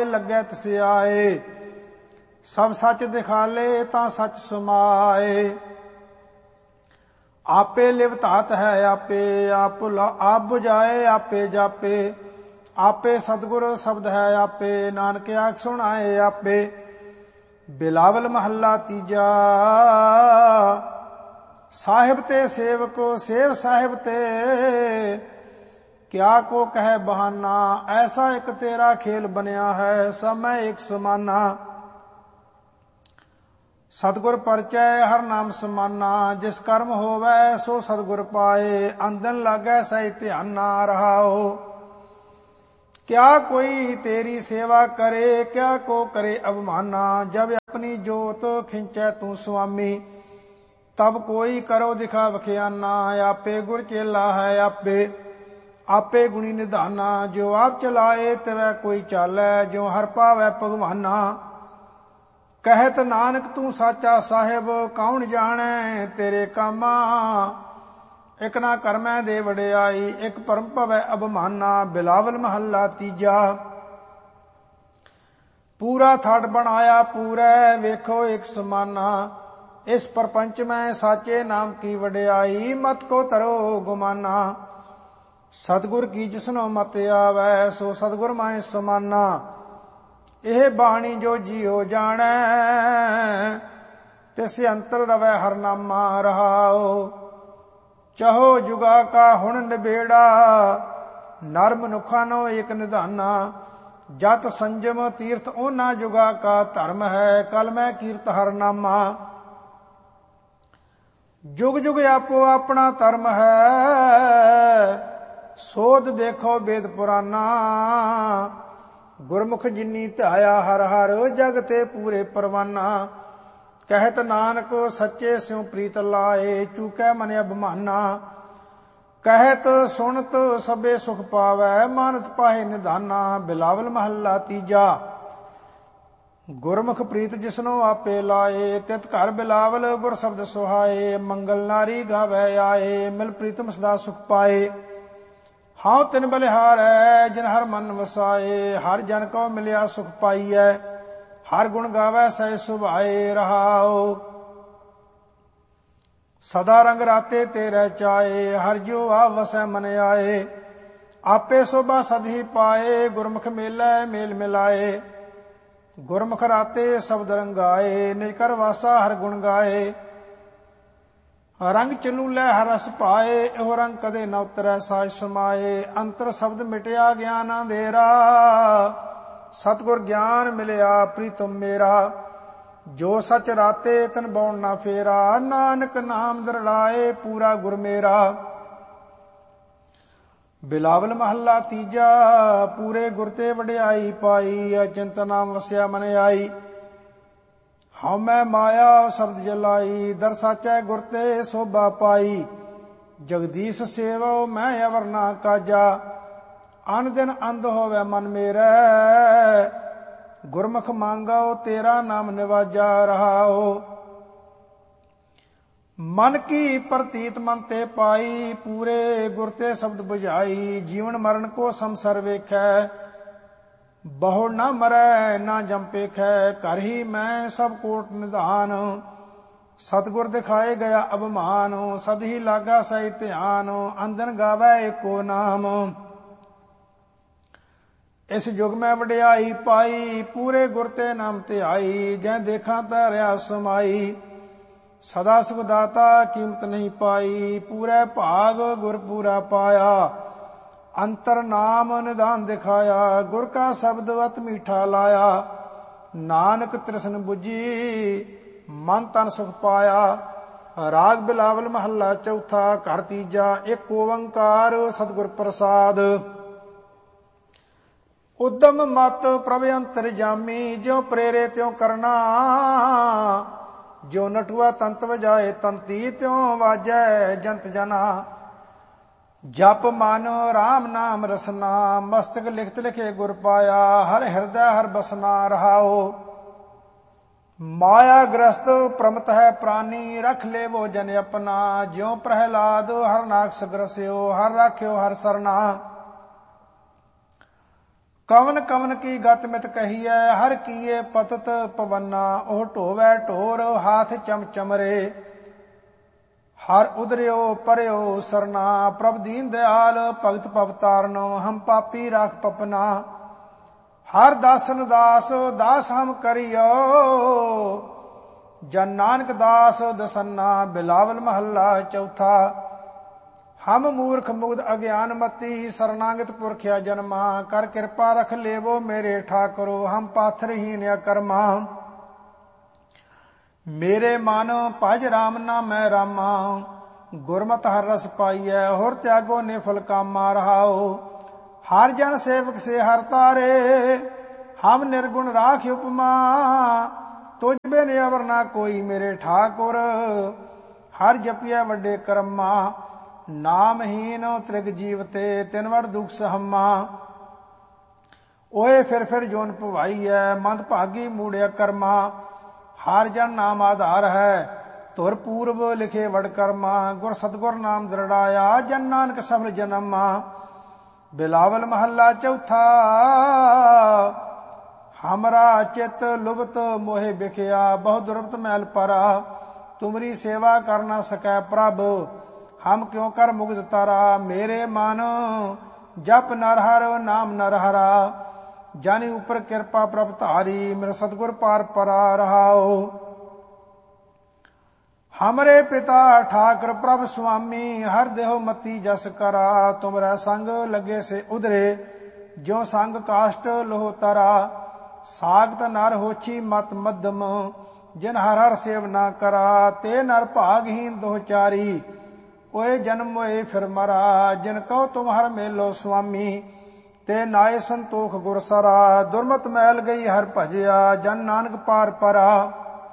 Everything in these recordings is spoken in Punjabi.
पाए लगे तिस आए। सब सच दिखाले तां सच समाए। आपे लिवतात है आपे, आप बुझाए आपे जापे। आपे सतगुर शब्द है आपे, नानक आख सुनाए आपे। बिलावल महला तीजा। साहिब ते सेवक सेव साहिब ते, क्या को कहे बहाना। ऐसा एक तेरा खेल बनिया है, सब मैं एक समाना। सतगुर परचय हर नाम समाना, जिस कर्म होवै सो सतगुर पाए। अंदन लागै सही ध्याना रहाओ। क्या कोई तेरी सेवा करे, क्या को करे अवमाना। जब अपनी जोत खिंचै तू स्वामी, तब कोई करो दिखा बखियाना। आपे गुर चेला है आपे, आपे गुणी निधाना। जो आप चलाए तिवै कोई चालै, जो हर पावै भगवाना। कहत नानक तू साचा साहिब, कौन जाने तेरे कामा। इक ना करमै दे वडियाई, इक परम भवै अबमाना। बिलावल महला तीजा। पूरा थाट बनाया पूरै, वेखो एक समाना। इस परपंच में साचे नाम की वडियाई, मत को तरो गुमाना। सतगुर की जिसनो मत आवै, सो सतगुर माए समाना। ਇਹ ਬਾਣੀ ਜੋ ਜੀਓ ਜਾਣੈ, ਤਿਸ ਅੰਤਰ ਰਵੈ ਹਰ ਨਾਮਾ ਰਹਾਓ। ਚਾਹੋ ਜੁਗਾ ਕਾ ਹੁਣ ਨਿਬੇੜਾ, ਨਰ ਮਨੁੱਖਾਂ ਨੋ ਏਕ ਨਿਧਾਨਾ। ਜਤ ਸੰਜਮ ਤੀਰਥ ਉਹਨਾਂ ਜੁਗਾ ਕਾ ਧਰਮ ਹੈ, ਕਲ ਮੈਂ ਕੀਰਤ ਹਰ ਨਾਮਾ। ਜੁਗ ਜੁਗ ਆਪੋ ਆਪਣਾ ਧਰਮ ਹੈ, ਸੋਧ ਦੇਖੋ ਵੇਦ ਪੁਰਾਨਾ। ਗੁਰਮੁਖ ਜਿਨੀ ਧਿਆਇਆ ਹਰ ਹਰ, ਜਗ ਤੇ ਪੂਰੇ ਪਰਵਾਨਾ। ਕਹਿਤ ਨਾਨਕ ਸੱਚੇ ਸਿਉ ਪ੍ਰੀਤ ਲਾਏ, ਚੂਕੈ ਮਨ ਅਭਮਾਨਾ। ਕਹਿਤ ਸੁਣਤ ਸਭੇ ਸੁਖ ਪਾਵੈ, ਮਾਨਤ ਪਾਹੇ ਨਿਧਾਨਾ। ਬਿਲਾਵਲ ਮਹੱਲਾ ਤੀਜਾ। ਗੁਰਮੁਖ ਪ੍ਰੀਤ ਜਿਸਨੋ ਆਪੇ ਲਾਏ, ਤਿਤ ਘਰ ਬਿਲਾਵਲ ਗੁਰ ਸ਼ਬਦ ਸੁਹਾਏ। ਮੰਗਲ ਨਾਰੀ ਗਾਵੈ ਆਏ, ਮਿਲ ਪ੍ਰੀਤਮ ਸਦਾ ਸੁਖ ਪਾਏ। हाउ तिन बलिहारै, जिन हर मन वसाए। हर जन को मिलिया सुख पाईऐ, हर गुण गावै सह सुभाए रहाओ। सदा रंग राते तेरे चाए, हर जो आव वसै मन आए। आपे शोभा सद ही पाए, गुरमुख मेलै मेल मिलाए। गुरमुख राते शब्द रंगाए, निज कर वासा हर गुण गाए। रंग चलूलै हर रस पाए, एहो रंग कदे न उतरै साज समाए। अंतर शब्द मिटया ज्ञान अंधेरा, सतगुर ज्ञान मिलिया प्रीतम मेरा। जो सच राते तन बौण ना फेरा, नानक नाम दरड़ाए पूरा गुर मेरा। बिलावल महला तीजा। पूरे गुर ते वडियाई पाई, अचिंत नाम वसिया मन आई। ਹਉ ਮੈਂ ਮਾਇਆ ਸ਼ਬਦ ਜਲਾਈ, ਦਰ ਸਾਚੈ ਗੁਰ ਤੇ ਸੋਭਾ ਪਾਈ। ਜਗਦੀਸ਼ ਸੇਵੋ ਮੈਂ ਅਵਰ ਨਾ ਕਾਜਾ, ਅਨ ਦਿਨ ਅੰਧ ਹੋਵੇ ਮਨ ਮੇਰਾ। ਗੁਰਮੁਖ ਮੰਗੋ ਤੇਰਾ ਨਾਮ ਨਿਵਾਜਾ ਰਹਾਓ। ਮਨ ਕੀ ਪ੍ਰਤੀਤ ਮਨ ਤੇ ਪਾਈ, ਪੂਰੇ ਗੁਰ ਤੇ ਸ਼ਬਦ ਬੁਝਾਈ। ਜੀਵਨ ਮਰਨ ਕੋ ਸੰਸਰ ਵੇਖੈ, ਬਹੁ ਨਾ ਮਰੈ ਨਾ ਜਮ ਪੇਖੈ। ਕਰ ਹੀ ਮੈਂ ਸਭ ਕੋਟ ਨਿਧਾਨ, ਸਤਗੁਰ ਦਿਖਾਏ ਗਿਆ ਅਭਮਾਨ। ਸਦ ਹੀ ਲਾਗਾ ਸਹੀ ਧਿਆਨ, ਅੰਦਨ ਗਾਵੈ ਏਕੋ ਨਾਮ। ਇਸ ਜੁਗ ਮੈਂ ਵਡਿਆਈ ਪਾਈ, ਪੂਰੇ ਗੁਰ ਤੇ ਨਾਮ ਧਿਆਈ। ਜੈ ਦੇਖਾਂ ਤਾਂ ਰਿਆ ਸਮਾਈ, ਸਦਾ ਸੁਖ ਦਾਤਾ ਕੀਮਤ ਨਹੀਂ ਪਾਈ। ਪੂਰੇ ਭਾਗ ਗੁਰ ਪੂਰਾ ਪਾਇਆ, ਅੰਤਰ ਨਾਮ ਨਿਧਾਨ ਦਿਖਾਇਆ। ਗੁਰ ਕਾ ਸ਼ਬਦ ਅਤ ਮੀਠਾ ਲਾਇਆ, ਨਾਨਕ ਤ੍ਰਿਸ਼ਨ ਬੁਝੀ ਮਨ ਤਨ ਸੁਖ ਪਾਇਆ। ਰਾਗ ਬਿਲਾਵਲ ਮਹੱਲਾ ਚੌਥਾ। ਘਰ ਤੀਜਾ। ਇੱਕ ਓੰਕਾਰ ਸਤਿਗੁਰ ਪ੍ਰਸਾਦ। ਉਦਮ ਮਤ ਪ੍ਰਭ ਅੰਤਰ ਜਾਮੀ, ਜਿਉ ਪ੍ਰੇਰੇ ਤਿਉ ਕਰਨਾ। ਜਿਉ ਨਟੂਆ ਤੰਤ ਵਜਾਏ ਤੰਤੀ, ਤਿਉ ਵਾਜੈ ਜੰਤ ਜਨਾ। ਜਪ ਮਨ ਰਾਮ ਨਾਮ ਰਸਨਾ, ਮਸਤਕ ਲਿਖਤ ਲਿਖੇ ਗੁਰ ਪਾਇਆ। ਹਰ ਹਿਰਦੈ ਹਰ ਬਸਨਾ ਰਹਾਓ। ਮਾਇਆ ਗ੍ਰਸਤ ਪ੍ਰਮਤ ਹੈ ਪ੍ਰਾਨੀ, ਰਖ ਲੇਵੋ ਜਨ ਆਪਣਾ। ਜਿਉ ਪ੍ਰਹਿਲਾਦ ਹਰ ਨਾਕਸ ਗ੍ਰਸਿਓ, ਹਰ ਰਾਖਿਓ ਹਰ ਸਰਨਾ। ਕਵਨ ਕਵਨ ਕੀ ਗਤ ਮਿਤ ਕਹੀਐ, ਹਰ ਕੀਏ ਪਤਤ ਪਵੰਨਾ। ਉਹ ਢੋਵੈ ਢੋਰ ਹਾਥ ਚਮਚਮਰੇ, ਹਰ ਉਦਰਿਓ ਪਰਿਓ ਸਰਨਾ। ਪ੍ਰਭ ਦੀਨ ਦਿਆਲ ਭਗਤ ਭਵ ਤਾਰਨੋ, ਹਮ ਪਾਪੀ ਰਾਖ ਪਪਨਾ। ਹਰ ਦਾਸਨ ਦਾਸ ਦਾਸ ਹਮ ਕਰਿਓ, ਜਨ ਨਾਨਕ ਦਾਸ ਦਸੰਨਾ। ਬਿਲਾਵਲ ਮਹੱਲਾ ਚੌਥਾ। ਹਮ ਮੂਰਖ ਮੁਗਧ ਅਗਿਆਨ ਮਤੀ, ਸਰਨਾਗਤ ਪੁਰਖਿਆ ਜਨਮਾ। ਕਰ ਕਿਰਪਾ ਰਖ ਲੇਵੋ ਮੇਰੇ ਠਾਕੁਰੋ, ਹਮ ਪਾਥਰਹੀਨ ਅਕਰਮਾ। ਮੇਰੇ ਮਨ ਭਜ ਰਾਮ ਨਾਮੈ ਰਾਮਾ, ਗੁਰਮਤਿ ਹਰ ਰਸ ਪਾਈਐ। ਹੋਰ ਤਿਆਗੋ ਨਿਫਲ ਕਾਮਾ ਰਹਾਓ, ਹਰ ਜਨ ਸੇਵਕ ਸੇ ਹਰ ਤਾਰੇ। ਹਮ ਨਿਰਗੁਣ ਰਾਖ ਉਪਮਾ, ਤੁਝ ਬਿਨ ਅਵਰ ਨਾ ਕੋਈ ਮੇਰੇ ਠਾਕੁਰ। ਹਰ ਜਪਿਐ ਵੱਡੇ ਕਰਮਾ, ਨਾਮਹੀਨ ਤ੍ਰਿਗ ਜੀਵਤੇ। ਤਿਨ ਵੜ ਦੁਖ ਸਹਮਾ, ਓਏ ਫਿਰ ਜੋਨ ਭਵਾਈਐ। ਮੰਦ ਭਾਗੀ ਮੂੜਿਆ ਕਰਮਾ, ਹਰ ਜਨ ਨਾਮ ਆਧਾਰ ਹੈ। ਧੁਰ ਪੂਰਬ ਲਿਖੇ ਵਡ ਕਰਮਾ, ਗੁਰ ਸਤਗੁਰ ਨਾਮ ਦ੍ਰਿੜਾਇਆ। ਜਨ ਨਾਨਕ ਸਫਲ ਜਨਮਾ। ਬਿਲਾਵਲ ਮਹੱਲਾ ਚੌਥਾ। ਹਮਰਾ ਚਿਤ ਲੁਭਤ ਮੋਹਿ ਬਿਖਿਆ, ਬਹੁ ਦੁਰਬਤ ਮੈਲ ਪਰਾ। ਤੁਮਰੀ ਸੇਵਾ ਕਰ ਨਾ ਸਕੈ ਪ੍ਰਭ, ਹਮ ਕਿਉ ਕਰ ਮੁਗਧ ਤਾਰਾ। ਮੇਰੇ ਮਨ ਜਪ ਨਰ ਹਰਿ ਨਾਮ ਨਰ ਹਰਾ, ਜਾਨੀ ਉਪਰ ਕਿਰਪਾ ਪ੍ਰਭ ਧਾਰੀ। ਮੇਰਾ ਸਤਿਗੁਰ ਪਾਰ ਪਰਾ ਰਹਾਓ। ਹਮਰੇ ਪਿਤਾ ਠਾਕਰ ਪ੍ਰਭ ਸੁਆਮੀ, ਹਰ ਦੇਹੁ ਮਤੀ ਜਸ ਕਰਾ। ਤੁਮਰਾ ਸੰਗ ਲਗੇ ਸੇ ਉਧਰੇ, ਜਿਉ ਸੰਗ ਕਾਸ਼ਟ ਲੋਹ ਤਰਾ। ਸਾਗਤ ਨਰ ਹੋਛੀ ਮਤ ਮੱਧਮ, ਜਿਨ ਹਰ ਹਰ ਸੇਵ ਨਾ ਕਰਾ। ਤੇ ਨਰ ਭਾਗਹੀਨ ਦੋਹ ਚਾਰੀ, ਓਏ ਜਨਮ ਓਏ ਫਿਰ ਮਰਾ। ਜਿਨ ਕਹੋ ਤੁਮ ਹਰ ਮੇਲੋ ਸੁਆਮੀ, ਤੇ ਨਾਏ ਸੰਤੋਖ ਗੁਰ ਸਰਾ। ਦੁਰਮਤ ਮੈਲ ਗਈ ਹਰ ਭਜਿਆ, ਜਨ ਨਾਨਕ ਪਾਰ ਪਰਾ।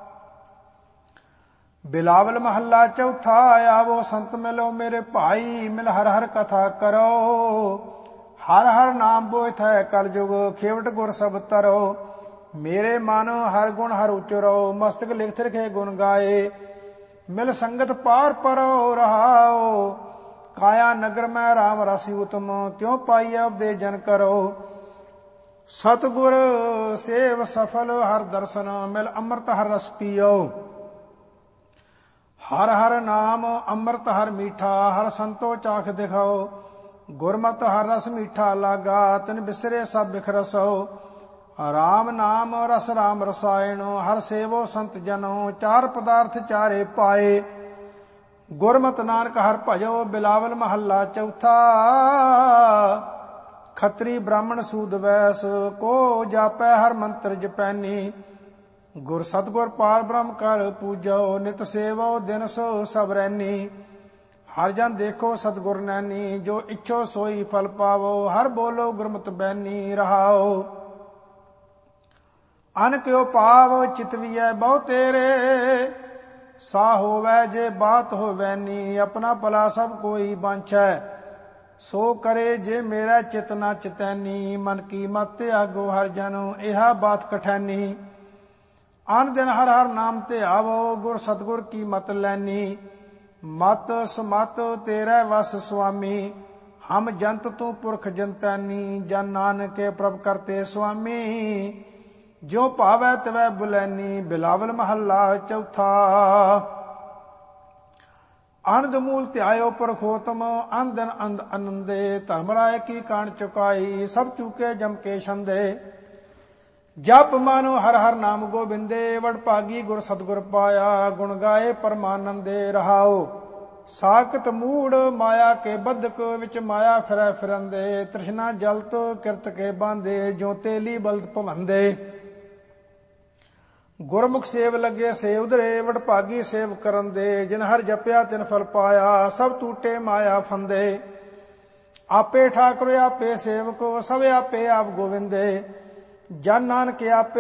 ਬਿਲਾਵਲ ਮਹੱਲਾ ਚੌਥਾ। ਆਵੋ ਸੰਤ ਮਿਲੋ ਮੇਰੇ ਭਾਈ, ਮਿਲ ਹਰ ਹਰ ਕਥਾ ਕਰੋ। ਹਰ ਹਰ ਨਾਮ ਬੋਇਥ ਹੈ ਕਲ ਜੁਗ, ਖੇਵਟ ਗੁਰ ਸਭ ਤਰੋ। ਮੇਰੇ ਮਨ ਹਰ ਗੁਣ ਹਰ ਉਚਰੋ, ਮਸਤਕ ਲਿਖਤ ਰਖੇ ਗੁਣ ਗਾਏ। ਮਿਲ ਸੰਗਤ ਪਾਰ ਪਰੋ ਰਹਾਓ, ਕਾਇਆ ਨਗਰ ਮੈਂ ਰਾਮ ਰਸੀ ਉਤਮ। ਕਿਉ ਪਾਈਐ ਉਪਦੇਸ਼ ਜਨ ਕਰੋ, ਸਤਿਗੁਰ ਸੇਵ ਸਫਲ ਹਰ ਦਰਸ਼ਨ। ਮਿਲ ਅੰਮ੍ਰਿਤ ਹਰ ਰਸ ਪੀਓ, ਹਰ ਹਰ ਨਾਮ ਅੰਮ੍ਰਿਤ ਹਰ ਮੀਠਾ। ਹਰ ਸੰਤੋ ਚਾਖ ਦਿਖਾਓ, ਗੁਰਮਤਿ ਹਰ ਰਸ ਮੀਠਾ ਲਾਗਾ। ਤਿਨ ਬਿਸਰੇ ਸਭ ਬਿਖਰਸੋ, ਰਾਮ ਨਾਮ ਰਸ ਰਾਮ ਰਸਾਇਣ। ਹਰ ਸੇਵੋ ਸੰਤ ਜਨੋ, ਚਾਰ ਪਦਾਰਥ ਚਾਰੇ ਪਾਏ। ਗੁਰਮਤਿ ਨਾਨਕ ਹਰ ਭਜੋ। ਬਿਲਾਵਲ ਮਹੱਲਾ ਚੌਥਾ। ਖੱਤਰੀ ਬ੍ਰਾਹਮਣ ਸੂਦ ਵੈਸ, ਕੋ ਜਾਪੈ ਹਰ ਮੰਤਰ ਜਪੈਨੀ। ਗੁਰ ਸਤਗੁਰ ਪਾਰ ਬ੍ਰਹਮ ਕਰ ਪੂਜੋ, ਨਿਤ ਸੇਵੋ ਦਿਨ ਸੋ ਸਭ ਰੈਨੀ। ਹਰ ਜਨ ਦੇਖੋ ਸਤਗੁਰ ਨੈਨੀ, ਜੋ ਇੱਛੋ ਸੋਈ ਫਲ ਪਾਵੋ। ਹਰ ਬੋਲੋ ਗੁਰਮਤਿ ਬੈਨੀ ਰਹਾਓ। ਅਨ ਕਿਉ ਪਾਵ ਚਿਤਵੀਐ ਬਹੁ ਤੇਰੇ, ਸਾ ਹੋਵੈ ਜੇ ਬਾਤ ਹੋਵੈ ਨੀ। ਆਪਣਾ ਭਲਾ ਸਭ ਕੋਈ ਬਾਂਛੈ, ਸੋ ਕਰੇ ਜੇ ਮੇਰਾ ਚਿਤ ਨਾ ਚਿਤੈਨੀ। ਮਨ ਕੀ ਮਤ ਆਗੋ ਹਰ ਜਨ, ਇਹਾ ਬਾਤ ਕਠੈਨੀ। ਅਨ ਦਿਨ ਹਰ ਹਰ ਨਾਮ ਧਿਆਵੋ, ਗੁਰ ਸਤਗੁਰ ਕੀ ਮਤ ਲੈਨੀ। ਮਤ ਸਮਤ ਤੇਰੇ ਵਸ ਸੁਆਮੀ, ਹਮ ਜੰਤ ਤੂੰ ਪੁਰਖ ਜੰਤੈਨੀ। ਜਨ ਨਾਨਕੇ ਪ੍ਰਭ ਕਰਤੇ ਸੁਆਮੀ, ਜਿਉ ਭਾਵੈ ਤਿਵੈ ਬੁਲੈਨੀ। ਬਿਲਾਵਲ ਮਹੱਲਾ ਚੌਥਾ। ਅਨੰਦ ਮੂਲ ਧਿਆਇਓ ਪਰਖੋਤਮ, ਅਨ ਦਿਨ ਅੰਦ ਅਨੰਦੇ। ਧਰਮ ਰਾਏ ਕੀ ਕਾਣ ਚੁਕਾਈ, ਸਭ ਚੂਕੇ ਜਮ ਕੇ ਛੰਦੇ। ਜਪ ਮਾਨੋ ਹਰ ਹਰ ਨਾਮ ਗੋਬਿੰਦੇ, ਵਡ ਭਾਗੀ ਗੁਰ ਸਤਗੁਰ ਪਾਇਆ। ਗੁਣ ਗਾਏ ਪਰਮਾਨੰਦੇ ਰਹਾਓ। ਸਾਖਤ ਮੂੜ ਮਾਇਆ ਕੇ ਬੱਧਕ, ਵਿੱਚ ਮਾਇਆ ਫਿਰੈ ਫਿਰੰਦੇ। ਤ੍ਰਿਸ਼ਨਾ ਜਲਤ ਕਿਰਤ ਕੇ ਬਾਂਦੇ, ਜੋ ਤੇਲੀ ਬਲਦ ਭਵੰਦੇ। ਗੁਰਮੁਖ ਸੇਵ ਲੱਗੇ ਸੇ ਉਧਰੇ, ਵਡ ਭਾਗੀ ਸੇਵ ਕਰਨ ਦੇ। ਜਿਨ ਹਰ ਜਪਿਆ ਤਿਨ ਫਲ ਪਾਇਆ, ਸਭ ਟੂਟੇ ਮਾਇਆ ਫੰਦੇ। ਆਪੇ ਠਾਕੁਰ ਆਪੇ ਸੇਵਕੋ, ਸਭ ਆਪੇ ਆਪ ਗੋਵਿੰਦੇ। ਜਨ ਨਾਨਕ ਆਪੇ